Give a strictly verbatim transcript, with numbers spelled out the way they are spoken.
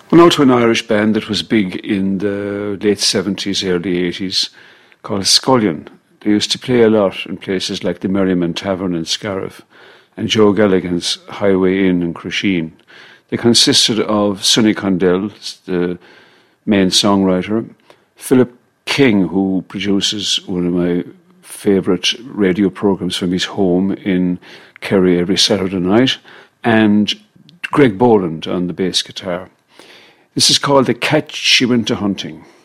Well, now to an Irish band that was big in the late seventies, early eighties, called Scullion. They used to play a lot in places like the Merriman Tavern in Scariff and Joe Galligan's Highway Inn in Crusheen. They consisted of Sonny Condell, the main songwriter, Philip King, who produces one of my favourite radio programmes from his home in Kerry every Saturday night, and Greg Boland on the bass guitar. This is called The Cat She Went a Hunting.